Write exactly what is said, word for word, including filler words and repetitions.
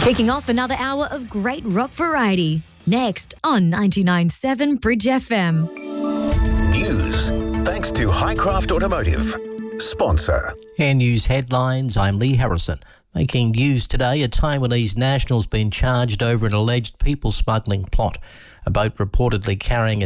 Kicking off another hour of great rock variety. Next on ninety-nine point seven Bridge F M. News, thanks to Highcraft Automotive. Sponsor. Air News headlines, I'm Lee Harrison. Making news today, a Taiwanese national's been charged over an alleged people smuggling plot. A boat reportedly carrying